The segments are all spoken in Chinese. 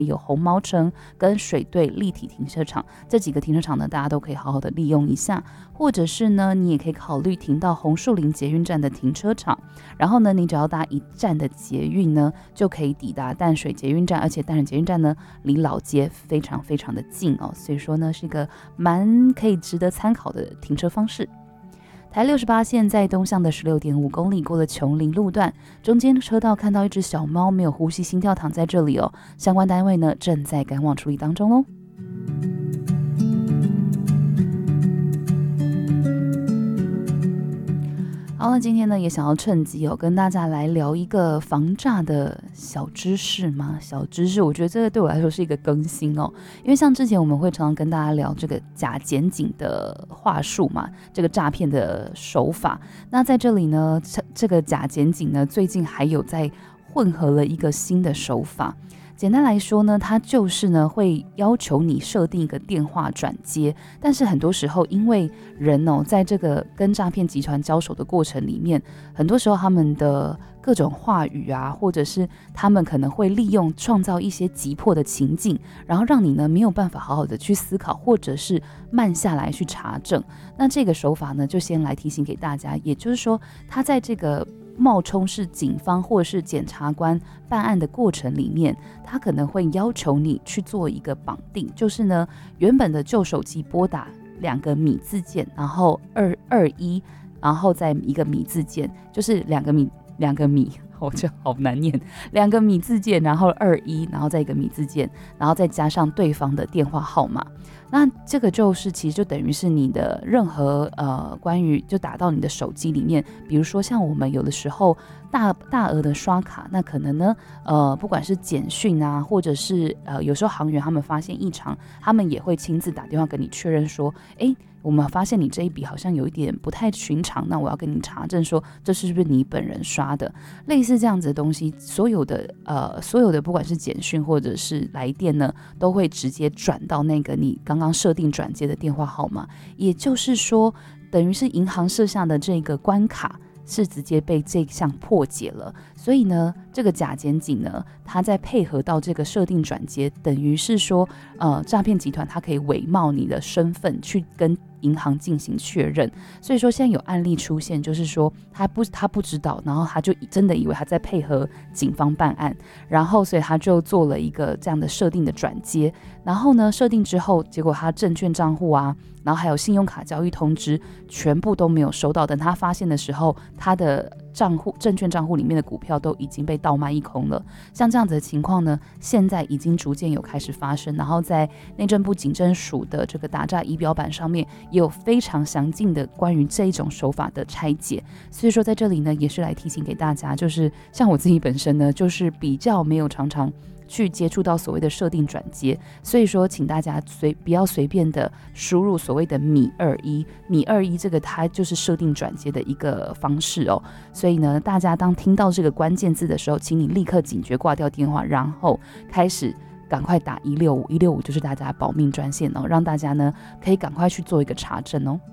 有红毛城跟水队立体停车场，这几个停车场呢，大家都可以好好的利用一下。或者是呢，你也可以考虑停到红树林捷运站的停车场，然后呢，你只要搭一站的捷运呢，就可以抵达淡水捷运站，而且淡水捷运站呢，离老街非常非常的近哦，所以说呢，是一个蛮可以值得参考的停车方式。台68线在东向的 16.5 公里，过了琼林路段，中间车道看到一只小猫没有呼吸心跳躺在这里哦，相关单位呢正在赶往处理当中哦。好了，今天呢也想要趁机跟大家来聊一个防诈的小知识嘛。小知识，我觉得这个对我来说是一个更新哦，因为像之前我们会常常跟大家聊这个假检警的话术嘛，这个诈骗的手法。那在这里呢，这个假检警呢，最近还有在混合了一个新的手法。简单来说呢，它就是呢会要求你设定一个电话转接，但是很多时候因为人在这个跟诈骗集团交手的过程里面，很多时候他们的各种话语啊，或者是他们可能会利用创造一些急迫的情境，然后让你呢没有办法好好的去思考，或者是慢下来去查证。那这个手法呢，就先来提醒给大家，也就是说，他在这个冒充是警方或者是检察官办案的过程里面，他可能会要求你去做一个绑定，就是呢，原本的旧手机拨打2个米字键，然后221，然后再一个米字键，就是两个米，这好难念，2个米字键，然后21，然后再一个米字键，然后再加上对方的电话号码。那这个其实就等于是你的任何关于就打到你的手机里面，比如说像我们有的时候大额的刷卡，那可能呢不管是简讯啊，或者是有时候行员他们发现异常，他们也会亲自打电话跟你确认说，我们发现你这一笔好像有一点不太寻常，那我要跟你查证说这是不是你本人刷的，类似这样子的东西，所有的不管是简讯或者是来电呢，都会直接转到那个你刚刚设定转接的电话号码，也就是说，等于是银行设下的这个关卡是直接被这项破解了。所以呢，这个假检警呢，他在配合到这个设定转接，等于是说诈骗集团他可以伪冒你的身份去跟银行进行确认。所以说现在有案例出现，就是说他不知道，然后他就真的以为他在配合警方办案，然后所以他就做了一个这样的设定的转接，然后呢设定之后，结果他证券账户啊，然后还有信用卡交易通知全部都没有收到，等他发现的时候，他的证券账户里面的股票都已经被倒卖一空了。像这样子的情况呢，现在已经逐渐有开始发生，然后在内政部警政署的这个打诈仪表板上面也有非常详尽的关于这一种手法的拆解。所以说在这里呢，也是来提醒给大家，就是像我自己本身呢，就是比较没有常常去接触到所谓的设定转接，所以说请大家不要随便的输入所谓的米21这个它就是设定转接的一个方式哦。所以呢，大家当听到这个关键字的时候，请你立刻警觉挂掉电话，然后开始赶快打165就是大家保命专线哦，让大家呢可以赶快去做一个查证哦。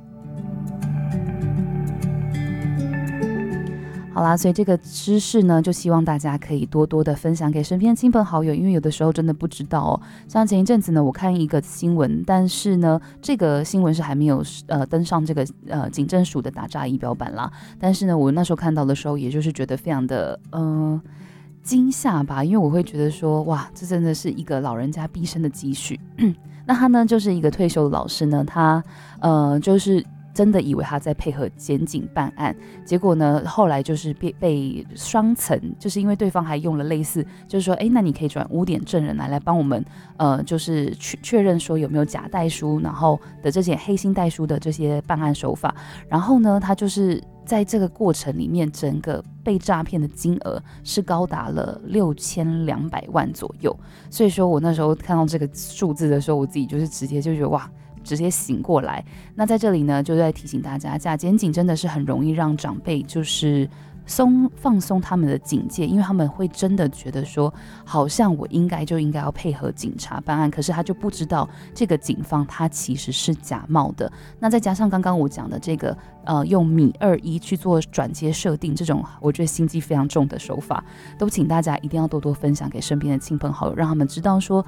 好啦，所以这个知识呢，就希望大家可以多多的分享给身边亲朋好友，因为有的时候真的不知道哦。像前一阵子呢，我看一个新闻，但是呢，这个新闻是还没有登上这个警政署的打诈仪表板啦。但是呢，我那时候看到的时候，也就是觉得非常的惊吓吧，因为我会觉得说，哇，这真的是一个老人家毕生的积蓄。那他呢，就是一个退休的老师呢，他就是真的以为他在配合检警办案，结果呢，后来就是被双层，就是因为对方还用了类似，就是说，那你可以转污点证人来帮我们，就是确认说有没有假代书，然后的这些黑心代书的这些办案手法，然后呢，他就是在这个过程里面，整个被诈骗的金额是高达了6200万左右。所以说我那时候看到这个数字的时候，我自己就是直接就觉得哇，直接醒过来。那在这里呢，就在提醒大家，假检警真的是很容易让长辈就是放松他们的警戒，因为他们会真的觉得说，好像我应该要配合警察办案，可是他就不知道这个警方他其实是假冒的。那再加上刚刚我讲的这个用米21去做转接设定，这种我觉得心机非常重的手法，都请大家一定要多多分享给身边的亲朋好友，让他们知道说